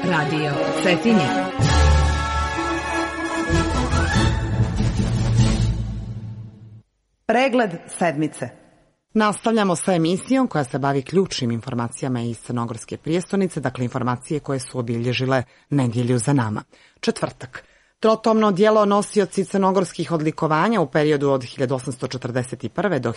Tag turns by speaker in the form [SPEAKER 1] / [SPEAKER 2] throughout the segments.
[SPEAKER 1] Radio Cetinje.
[SPEAKER 2] Pregled sedmice. Nastavljamo sa emisijom koja se bavi ključnim informacijama iz crnogorske prijestolnice, dakle informacije koje su obilježile nedjelju za nama. Četvrtak. Trotomno djelo nosioci crnogorskih odlikovanja u periodu od 1841. do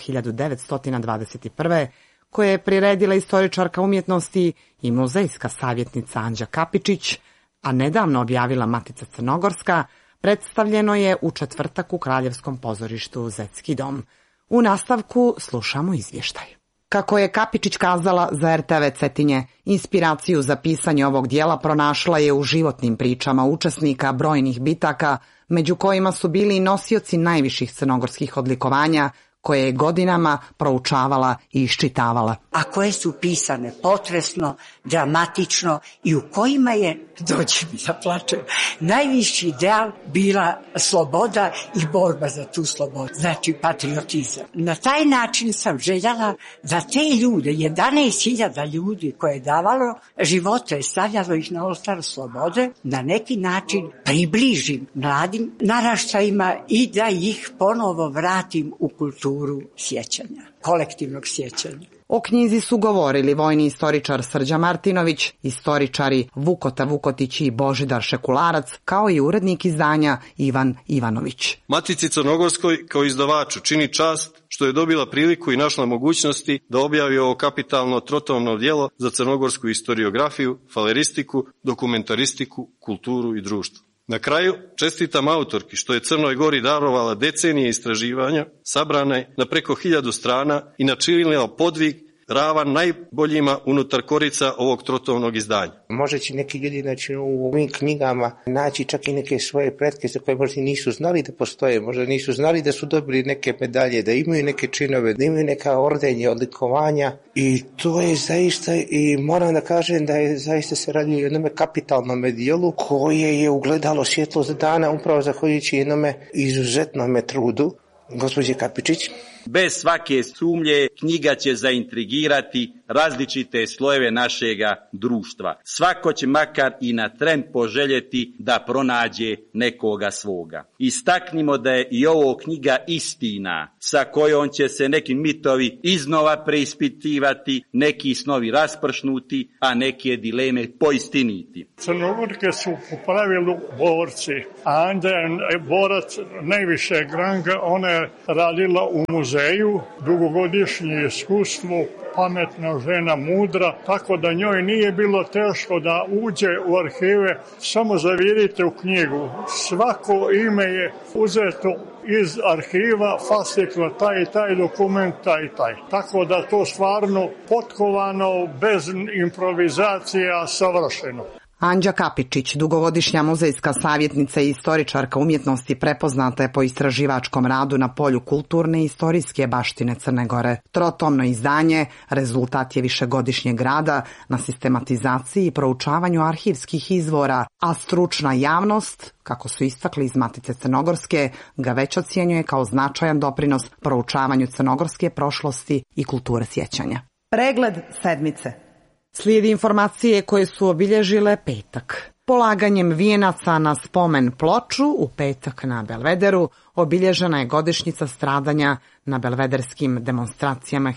[SPEAKER 2] 1921. koje je priredila istoričarka umjetnosti i muzejska savjetnica Anđa Kapičić, a nedavno objavila Matica Crnogorska, predstavljeno je u četvrtak u Kraljevskom pozorištu Zetski dom. U nastavku slušamo izvještaj. Kako je Kapičić kazala za RTV Cetinje, inspiraciju za pisanje ovog dijela pronašla je u životnim pričama učesnika brojnih bitaka, među kojima su bili i nosioci najviših crnogorskih odlikovanja, koje je godinama proučavala i iščitavala.
[SPEAKER 3] A koje su pisane potresno, dramatično i u kojima je, dođe mi da plačem, najviši ideal bila sloboda i borba za tu slobodu, znači patriotizam. Na taj način sam željela da te ljude, 11.000 ljudi koje je davalo živote, stavljalo ih na oltar slobode, na neki način približim mladim naraštajima i da ih ponovo vratim u kulturu sjećanja, kolektivnog sjećanja.
[SPEAKER 2] O knjizi su govorili vojni istoričar Srđa Martinović, istoričari Vukota Vukotić i Božidar Šekularac, kao i urednik izdanja Ivan Ivanović.
[SPEAKER 4] Matici Crnogorskoj kao izdavaču čini čast što je dobila priliku i našla mogućnosti da objavi ovo kapitalno trotomno djelo za crnogorsku historiografiju, faleristiku, dokumentaristiku, kulturu i društvo. Na kraju, čestitam autorki što je Crnoj Gori darovala decenije istraživanja, sabrane na preko 1000 strana i načinila podvig ravan najboljima unutar korica ovog trotomnog izdanja.
[SPEAKER 5] Možda će neki ljudi u ovim knjigama naći čak i neke svoje pretke za koje možda nisu znali da postoje, možda nisu znali da su dobili neke medalje, da imaju neke činove, da imaju neka ordenje, odlikovanja i to je zaista, i moram da kažem da je zaista se radi o jednom kapitalnom dijelu koje je ugledalo svjetlost dana upravo zahvaljujući jednome izuzetnom trudu gospođe Kapičić.
[SPEAKER 6] Bez svake sumnje knjiga će zaintrigirati različite slojeve našega društva. Svako će makar i na tren poželjeti da pronađe nekoga svoga. Istaknimo da je i ovo knjiga istina sa kojom će se neki mitovi iznova preispitivati, neki snovi raspršnuti, a neke dileme poistiniti.
[SPEAKER 7] Crnogorke su po pravilu borci, a Anda je borac najvišeg ranga, ona je radila u muzeju, dugogodišnje iskustvo, pametna žena, mudra, tako da njoj nije bilo teško da uđe u arhive, samo zavirite u knjigu. Svako ime je uzeto iz arhiva, fasciklo taj dokument, taj. Tako da to stvarno potkovano, bez improvizacija, savršeno.
[SPEAKER 2] Anđa Kapičić, dugogodišnja muzejska savjetnica i istoričarka umjetnosti, prepoznata je po istraživačkom radu na polju kulturne i istorijske baštine Crne Gore. Trotomno izdanje rezultat je višegodišnjeg rada na sistematizaciji i proučavanju arhivskih izvora, a stručna javnost, kako su istakli iz Matice Crnogorske, ga već ocjenjuje kao značajan doprinos proučavanju crnogorske prošlosti i kulture sjećanja.
[SPEAKER 8] Pregled sedmice.
[SPEAKER 2] Slijedi informacije koje su obilježile petak. Polaganjem vijenaca na spomen ploču u petak na Belvederu obilježena je godišnjica stradanja na belvederskim demonstracijama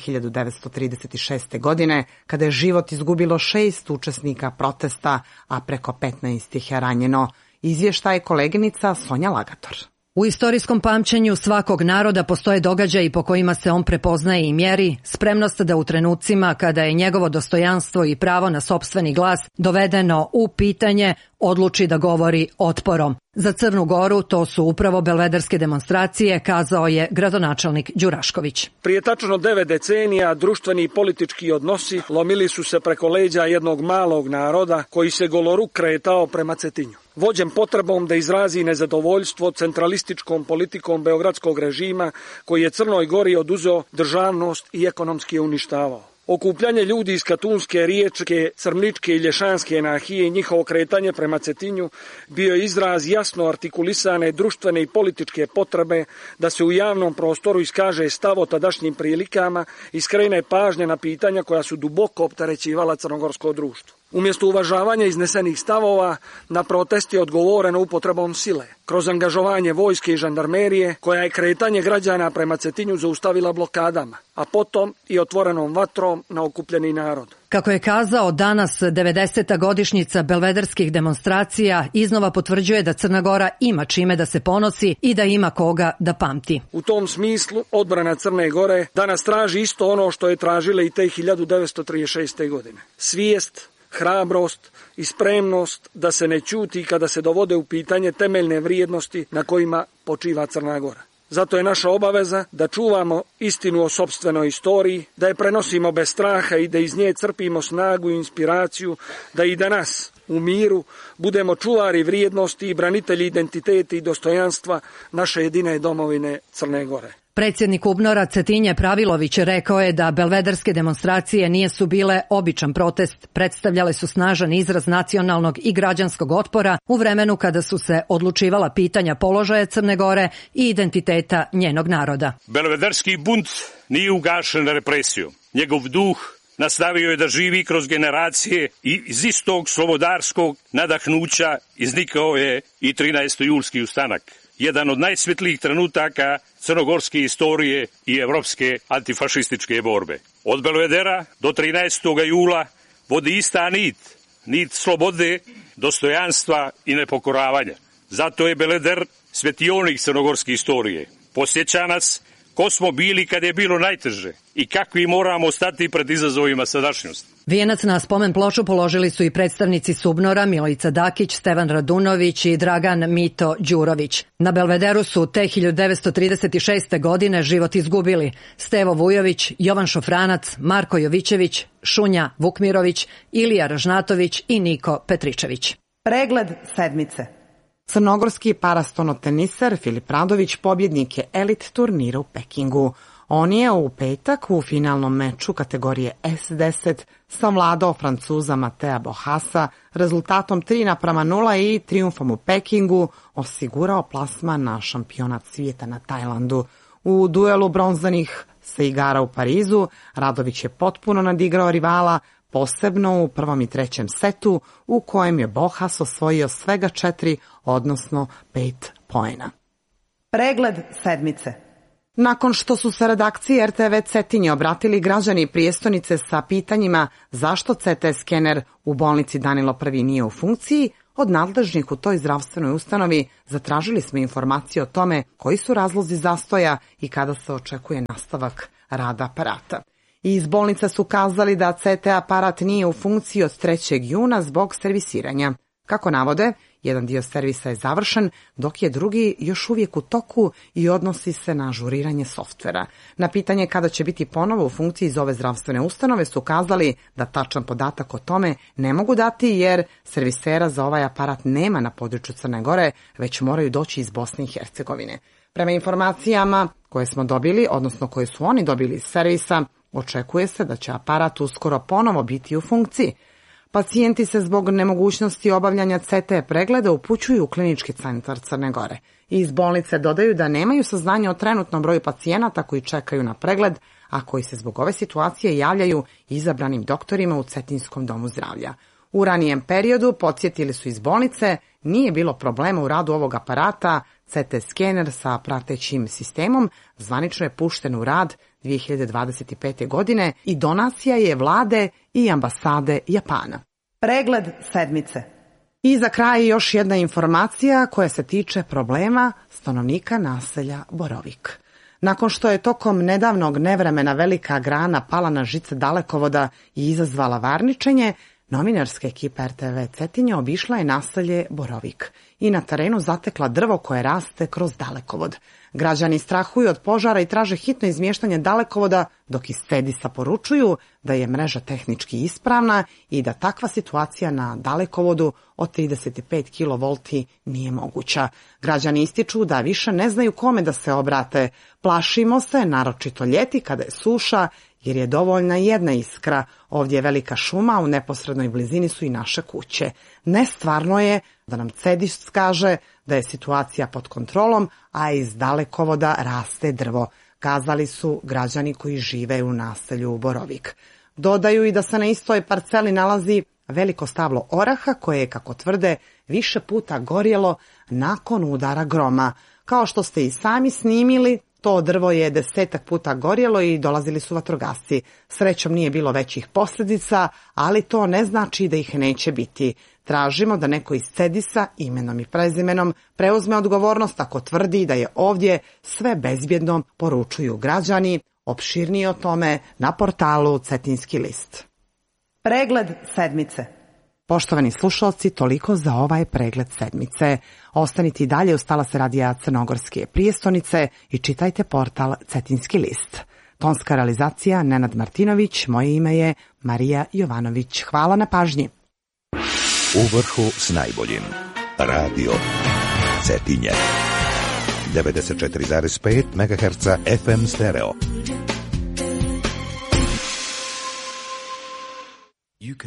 [SPEAKER 2] 1936. godine, kada je život izgubilo 6 učesnika protesta, a preko 15 ih je ranjeno. Izvještaje koleginica Sonja Lagator.
[SPEAKER 1] U istorijskom pamćenju svakog naroda postoje događaji po kojima se on prepoznaje i mjeri, spremnost da u trenucima kada je njegovo dostojanstvo i pravo na sopstveni glas dovedeno u pitanje, odluči da govori otporom. Za Crnu Goru to su upravo belvederske demonstracije, kazao je gradonačelnik Đurašković.
[SPEAKER 9] Prije tačno 9 decenija društveni i politički odnosi lomili su se preko leđa jednog malog naroda koji se goloruk kretao prema Cetinju. Vođen potrebom da izrazi nezadovoljstvo centralističkom politikom beogradskog režima koji je Crnoj Gori oduzeo državnost i ekonomski je uništavao. Okupljanje ljudi iz Katunske, Riječke, Crmličke i Lješanske enahije i njihovo kretanje prema Cetinju bio je izraz jasno artikulisane društvene i političke potrebe da se u javnom prostoru iskaže stav o tadašnjim prilikama i skrene pažnje na pitanja koja su duboko opterećivala crnogorsko društvo. Umjesto uvažavanja iznesenih stavova, na protest je odgovoreno upotrebom sile, kroz angažovanje vojske i žandarmerije, koja je kretanje građana prema Cetinju zaustavila blokadama, a potom i otvorenom vatrom na okupljeni narod.
[SPEAKER 1] Kako je kazao, danas 90. godišnjica belvederskih demonstracija iznova potvrđuje da Crna Gora ima čime da se ponosi i da ima koga da pamti.
[SPEAKER 9] U tom smislu, odbrana Crne Gore danas traži isto ono što je tražile i te 1936. godine. Svijest, hrabrost i spremnost da se ne ćuti kada se dovode u pitanje temeljne vrijednosti na kojima počiva Crna Gora. Zato je naša obaveza da čuvamo istinu o sopstvenoj istoriji, da je prenosimo bez straha i da iz nje crpimo snagu i inspiraciju, da i danas u miru budemo čuvari vrijednosti i branitelji identiteta i dostojanstva naše jedine domovine Crne Gore.
[SPEAKER 1] Predsjednik UBNOR-a Cetinje Pravilović rekao je da belvederske demonstracije nisu bile običan protest, predstavljale su snažan izraz nacionalnog i građanskog otpora u vremenu kada su se odlučivala pitanja položaja Crne Gore i identiteta njenog naroda.
[SPEAKER 10] Belvederski bunt nije ugašen represijom. Njegov duh nastavio je da živi kroz generacije i iz istog slobodarskog nadahnuća iznikao je i 13. julski ustanak. Jedan od najsvetlijih trenutaka crnogorske istorije i evropske antifašističke borbe. Od Belvedera do 13. jula vodi ista nit slobode, dostojanstva i nepokoravanja. Zato je Belveder svetionik crnogorske istorije. Podsjeća nas ko smo bili kad je bilo najteže i kakvi moramo stati pred izazovima sadašnjosti.
[SPEAKER 1] Vijenac na spomen ploču položili su i predstavnici SUBNOR-a Milica Dakić, Stevan Radunović i Dragan Mito Đurović. Na Belvederu su te 1936. godine život izgubili Stevo Vujović, Jovan Šofranac, Marko Jovićević, Šunja Vukmirović, Ilija Ražnatović i Niko Petričević.
[SPEAKER 8] Pregled sedmice.
[SPEAKER 2] Crnogorski parastonoteniser Filip Radović pobjednik je elit turnira u Pekingu. On je u petak u finalnom meču kategorije S10 savladao Francuza Matea Bohasa rezultatom 3:0 i trijumfom u Pekingu osigurao plasman na šampionat svijeta na Tajlandu. U duelu bronzanih sa igara u Parizu Radović je potpuno nadigrao rivala, posebno u prvom i trećem setu u kojem je Bohas osvojio svega 4, odnosno 5 poena.
[SPEAKER 8] Pregled sedmice.
[SPEAKER 2] Nakon što su se redakciji RTV Cetinje obratili građani prijestonice sa pitanjima zašto CT skener u bolnici Danilo I nije u funkciji, od nadležnih u toj zdravstvenoj ustanovi zatražili smo informacije o tome koji su razlozi zastoja i kada se očekuje nastavak rada aparata. Iz bolnice su kazali da CT aparat nije u funkciji od 3. juna zbog servisiranja. Kako navode, jedan dio servisa je završen, dok je drugi još uvijek u toku i odnosi se na ažuriranje softvera. Na pitanje kada će biti ponovo u funkciji iz ove zdravstvene ustanove su kazali da tačan podatak o tome ne mogu dati jer servisera za ovaj aparat nema na području Crne Gore, već moraju doći iz Bosne i Hercegovine. Prema informacijama koje smo dobili, odnosno koje su oni dobili iz servisa, očekuje se da će aparat uskoro ponovo biti u funkciji. Pacijenti se zbog nemogućnosti obavljanja CT pregleda upućuju u klinički centar Crne Gore. Iz bolnice dodaju da nemaju saznanja o trenutnom broju pacijenata koji čekaju na pregled, a koji se zbog ove situacije javljaju izabranim doktorima u Cetinskom domu zdravlja. U ranijem periodu, podsjetili su iz bolnice, nije bilo problema u radu ovog aparata. CT skener sa pratećim sistemom zvanično je pušten u rad 2025. godine i donacija je vlade i ambasade Japana.
[SPEAKER 8] Pregled sedmice.
[SPEAKER 2] I za kraj još jedna informacija koja se tiče problema stanovnika naselja Borovik. Nakon što je tokom nedavnog nevremena velika grana pala na žice dalekovoda i izazvala varničenje, novinarska ekipa RTV Cetinje obišla je naselje Borovik i na terenu zatekla drvo koje raste kroz dalekovod. Građani strahuju od požara i traže hitno izmještanje dalekovoda, dok iz Cedisa poručuju da je mreža tehnički ispravna i da takva situacija na dalekovodu od 35 kV nije moguća. Građani ističu da više ne znaju kome da se obrate. Plašimo se, naročito ljeti kada je suša, jer je dovoljna jedna iskra. Ovdje je velika šuma, u neposrednoj blizini su i naše kuće. Nestvarno je da nam Cedis kaže da je situacija pod kontrolom, a iz dalekovoda raste drvo, kazali su građani koji žive u naselju Borovik. Dodaju i da se na istoj parceli nalazi veliko stablo oraha koje je, kako tvrde, više puta gorjelo nakon udara groma. Kao što ste i sami snimili, to drvo je 10 puta gorjelo i dolazili su vatrogasci. Srećom nije bilo većih posljedica, ali to ne znači da ih neće biti. Tražimo da neko iz Cedisa imenom i prezimenom preuzme odgovornost ako tvrdi da je ovdje sve bezbjedno, poručuju građani. Opširnije o tome na portalu Cetinski list.
[SPEAKER 8] Pregled sedmice.
[SPEAKER 2] Poštovani slušalci, toliko za ovaj pregled sedmice. Ostanite i dalje uz talase radija Crnogorske prijestonice i čitajte portal Cetinski list. Tonska realizacija Nenad Martinović, moje ime je Marija Jovanović. Hvala na pažnji.
[SPEAKER 11] U vrhu s najboljim. Radio Cetinje. 94,5 MHz FM stereo.